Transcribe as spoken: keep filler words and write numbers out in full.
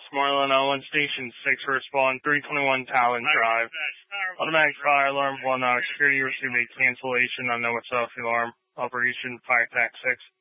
Westmoreland, oh one Station six, respond three twenty-one Talon Drive. Automatic fire alarm, well now security received a cancellation on no self alarm. Operation Fire Tac six.